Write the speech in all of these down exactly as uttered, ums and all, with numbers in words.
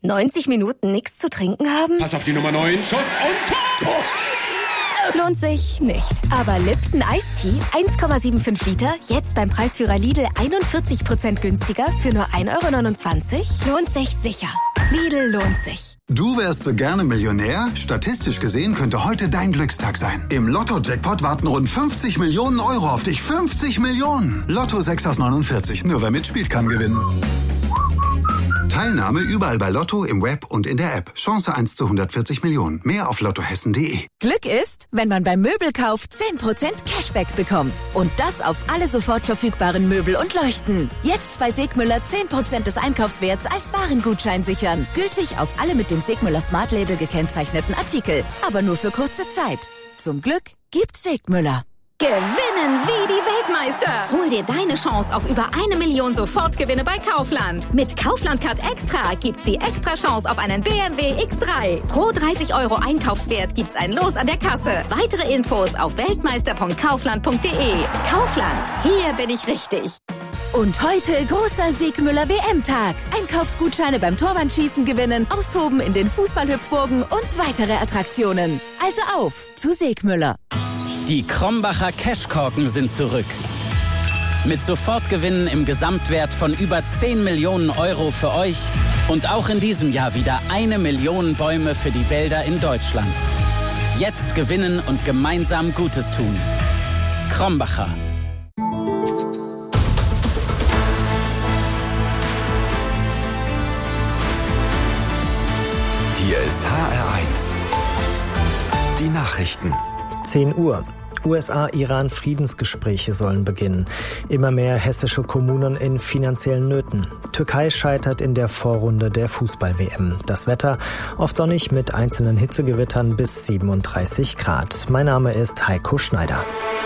neunzig Minuten nichts zu trinken haben? Pass auf die Nummer neun. Schuss und Tor! Lohnt sich nicht. Aber Lipton Ice Tea, eins Komma fünfundsiebzig Liter, jetzt beim Preisführer Lidl einundvierzig Prozent günstiger für nur ein Euro neunundzwanzig, lohnt sich sicher. Lidl lohnt sich. Du wärst so gerne Millionär? Statistisch gesehen könnte heute dein Glückstag sein. Im Lotto-Jackpot warten rund fünfzig Millionen Euro auf dich. fünfzig Millionen! Lotto sechs aus neunundvierzig. Nur wer mitspielt, kann gewinnen. Teilnahme überall bei Lotto, im Web und in der App. Chance eins zu hundertvierzig Millionen. Mehr auf lottohessen punkt de. Glück ist, wenn man beim Möbelkauf zehn Prozent Cashback bekommt. Und das auf alle sofort verfügbaren Möbel und Leuchten. Jetzt bei Segmüller zehn Prozent des Einkaufswerts als Warengutschein sichern. Gültig auf alle mit dem Segmüller Smart Label gekennzeichneten Artikel. Aber nur für kurze Zeit. Zum Glück gibt's Segmüller. Gewinnen wie die Weltmeister. Hol dir deine Chance auf über eine Million Sofortgewinne bei Kaufland. Mit Kaufland Card Extra gibt's die extra Chance auf einen B M W X drei. Pro dreißig Euro Einkaufswert gibt's ein Los an der Kasse. Weitere Infos auf weltmeister punkt kaufland punkt de. Kaufland, hier bin ich richtig. Und heute großer Segmüller W M-Tag. Einkaufsgutscheine beim Torwandschießen gewinnen, austoben in den Fußballhüpfburgen und weitere Attraktionen. Also auf zu Segmüller. Die Krombacher Cashkorken sind zurück. Mit Sofortgewinnen im Gesamtwert von über zehn Millionen Euro für euch und auch in diesem Jahr wieder eine Million Bäume für die Wälder in Deutschland. Jetzt gewinnen und gemeinsam Gutes tun. Krombacher. Hier ist H R eins. Die Nachrichten. zehn Uhr. U S A-Iran-Friedensgespräche sollen beginnen. Immer mehr hessische Kommunen in finanziellen Nöten. Türkei scheitert in der Vorrunde der Fußball-W M. Das Wetter oft sonnig mit einzelnen Hitzegewittern bis siebenunddreißig Grad. Mein Name ist Heiko Schneider.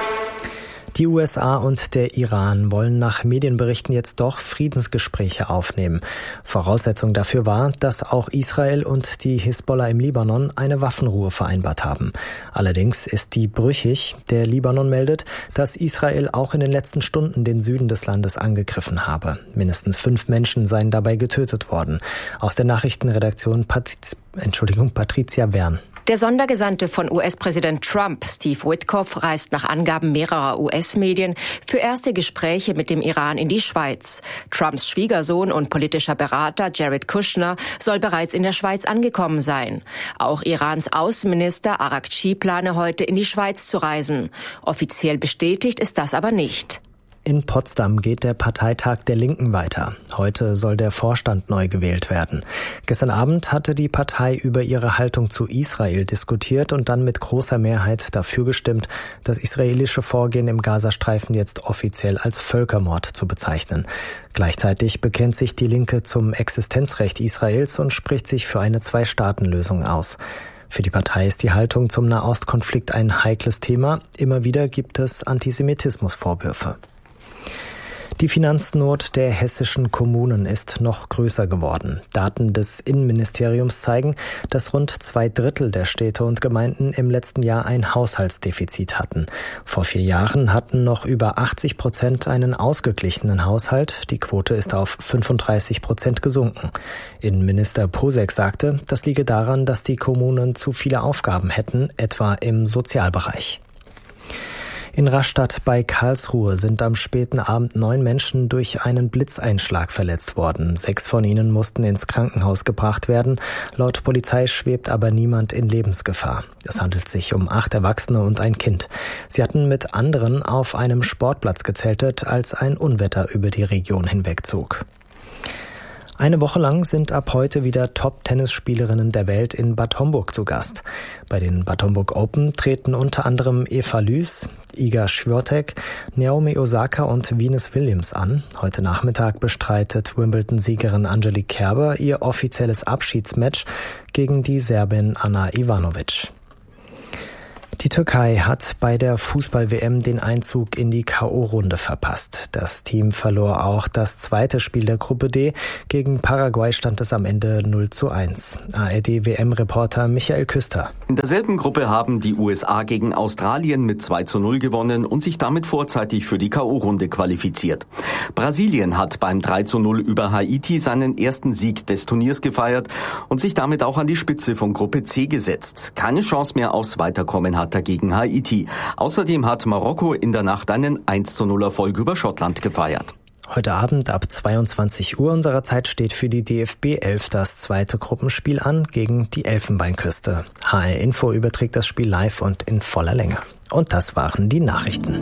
Die U S A und der Iran wollen nach Medienberichten jetzt doch Friedensgespräche aufnehmen. Voraussetzung dafür war, dass auch Israel und die Hisbollah im Libanon eine Waffenruhe vereinbart haben. Allerdings ist die brüchig. Der Libanon meldet, dass Israel auch in den letzten Stunden den Süden des Landes angegriffen habe. Mindestens fünf Menschen seien dabei getötet worden. Aus der Nachrichtenredaktion Patriz- Entschuldigung, Patricia Wern. Der Sondergesandte von U S-Präsident Trump, Steve Witkoff, reist nach Angaben mehrerer U S-Medien für erste Gespräche mit dem Iran in die Schweiz. Trumps Schwiegersohn und politischer Berater Jared Kushner soll bereits in der Schweiz angekommen sein. Auch Irans Außenminister Araghchi plane heute in die Schweiz zu reisen. Offiziell bestätigt ist das aber nicht. In Potsdam geht der Parteitag der Linken weiter. Heute soll der Vorstand neu gewählt werden. Gestern Abend hatte die Partei über ihre Haltung zu Israel diskutiert und dann mit großer Mehrheit dafür gestimmt, das israelische Vorgehen im Gazastreifen jetzt offiziell als Völkermord zu bezeichnen. Gleichzeitig bekennt sich die Linke zum Existenzrecht Israels und spricht sich für eine Zwei-Staaten-Lösung aus. Für die Partei ist die Haltung zum Nahostkonflikt ein heikles Thema. Immer wieder gibt es Antisemitismusvorwürfe. Die Finanznot der hessischen Kommunen ist noch größer geworden. Daten des Innenministeriums zeigen, dass rund zwei Drittel der Städte und Gemeinden im letzten Jahr ein Haushaltsdefizit hatten. Vor vier Jahren hatten noch über achtzig Prozent einen ausgeglichenen Haushalt. Die Quote ist auf fünfunddreißig Prozent gesunken. Innenminister Posek sagte, das liege daran, dass die Kommunen zu viele Aufgaben hätten, etwa im Sozialbereich. In Rastatt bei Karlsruhe sind am späten Abend neun Menschen durch einen Blitzeinschlag verletzt worden. Sechs von ihnen mussten ins Krankenhaus gebracht werden. Laut Polizei schwebt aber niemand in Lebensgefahr. Es handelt sich um acht Erwachsene und ein Kind. Sie hatten mit anderen auf einem Sportplatz gezeltet, als ein Unwetter über die Region hinwegzog. Eine Woche lang sind ab heute wieder Top-Tennisspielerinnen der Welt in Bad Homburg zu Gast. Bei den Bad Homburg Open treten unter anderem Eva Lüß, Iga Świątek, Naomi Osaka und Venus Williams an. Heute Nachmittag bestreitet Wimbledon-Siegerin Angelique Kerber ihr offizielles Abschiedsmatch gegen die Serbin Ana Ivanovic. Die Türkei hat bei der Fußball-W M den Einzug in die K O-Runde verpasst. Das Team verlor auch das zweite Spiel der Gruppe D. Gegen Paraguay stand es am Ende null zu eins. A R D-W M-Reporter Michael Küster. In derselben Gruppe haben die U S A gegen Australien mit zwei zu null gewonnen und sich damit vorzeitig für die K O-Runde qualifiziert. Brasilien hat beim drei zu null über Haiti seinen ersten Sieg des Turniers gefeiert und sich damit auch an die Spitze von Gruppe C gesetzt. Keine Chance mehr aufs Weiterkommen hat dagegen Haiti. Außerdem hat Marokko in der Nacht einen eins zu null Erfolg über Schottland gefeiert. Heute Abend ab zweiundzwanzig Uhr unserer Zeit steht für die D F B elf das zweite Gruppenspiel an gegen die Elfenbeinküste. H R Info überträgt das Spiel live und in voller Länge. Und das waren die Nachrichten.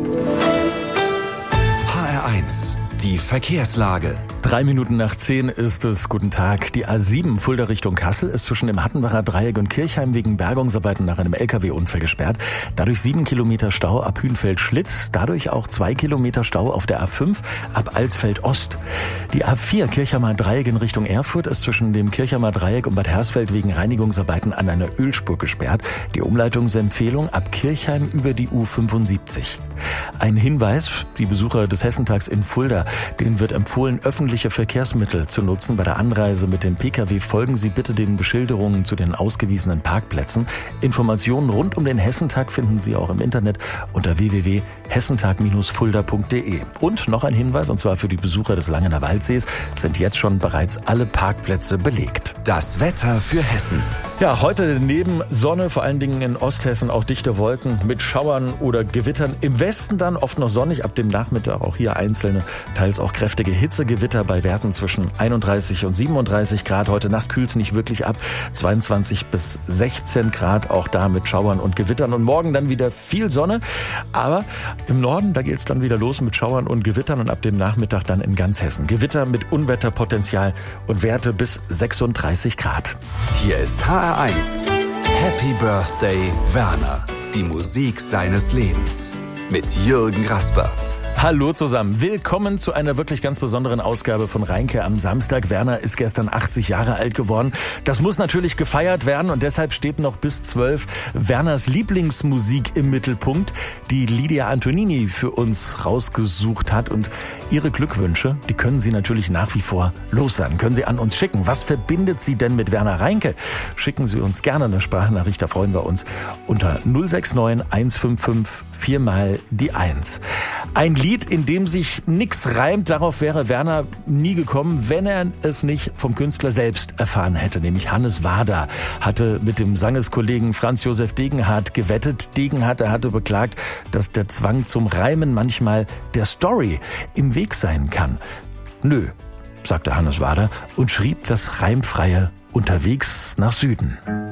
H R eins. Die Verkehrslage. Drei Minuten nach zehn ist es. Guten Tag. Die A sieben Fulda Richtung Kassel ist zwischen dem Hattenbacher Dreieck und Kirchheim wegen Bergungsarbeiten nach einem L K W-Unfall gesperrt. Dadurch sieben Kilometer Stau ab Hünfeld-Schlitz. Dadurch auch zwei Kilometer Stau auf der A fünf ab Alsfeld-Ost. Die A vier Kirchheimer Dreieck in Richtung Erfurt ist zwischen dem Kirchheimer Dreieck und Bad Hersfeld wegen Reinigungsarbeiten an einer Ölspur gesperrt. Die Umleitungsempfehlung ab Kirchheim über die U fünfundsiebzig. Ein Hinweis, die Besucher des Hessentags in Fulda, denen wird empfohlen, öffentliche Verkehrsmittel zu nutzen. Bei der Anreise mit dem Pkw folgen Sie bitte den Beschilderungen zu den ausgewiesenen Parkplätzen. Informationen rund um den Hessentag finden Sie auch im Internet unter w w w punkt hessentag Bindestrich fulda punkt d e. Und noch ein Hinweis, und zwar für die Besucher des Langener Waldsees, sind jetzt schon bereits alle Parkplätze belegt. Das Wetter für Hessen. Ja, heute neben Sonne, vor allen Dingen in Osthessen auch dichte Wolken mit Schauern oder Gewittern. Im Westen dann oft noch sonnig, ab dem Nachmittag auch hier einzelne, teils auch kräftige Hitzegewitter bei Werten zwischen einunddreißig und siebenunddreißig Grad. Heute Nacht kühlt es nicht wirklich ab, zweiundzwanzig bis sechzehn Grad, auch da mit Schauern und Gewittern. Und morgen dann wieder viel Sonne, aber im Norden, da geht es dann wieder los mit Schauern und Gewittern und ab dem Nachmittag dann in ganz Hessen. Gewitter mit Unwetterpotenzial und Werte bis sechsunddreißig Grad. Hier ist H R eins. Happy Birthday, Werner. Die Musik seines Lebens. Mit Jürgen Rasper. Hallo zusammen. Willkommen zu einer wirklich ganz besonderen Ausgabe von Reinke am Samstag. Werner ist gestern achtzig Jahre alt geworden. Das muss natürlich gefeiert werden und deshalb steht noch bis zwölf Werners Lieblingsmusik im Mittelpunkt, die Lydia Antonini für uns rausgesucht hat. Und ihre Glückwünsche, die können Sie natürlich nach wie vor loswerden. Können Sie an uns schicken. Was verbindet Sie denn mit Werner Reinke? Schicken Sie uns gerne eine Sprachnachricht, da freuen wir uns, unter null sechs neun eins fünf fünf vier mal die eins. Ein Lied, in dem sich nix reimt, darauf wäre Werner nie gekommen, wenn er es nicht vom Künstler selbst erfahren hätte. Nämlich Hannes Wader hatte mit dem Sangeskollegen Franz Josef Degenhardt gewettet. Degenhardt, er hatte beklagt, dass der Zwang zum Reimen manchmal der Story im Weg sein kann. Nö, sagte Hannes Wader und schrieb das reimfreie Unterwegs nach Süden.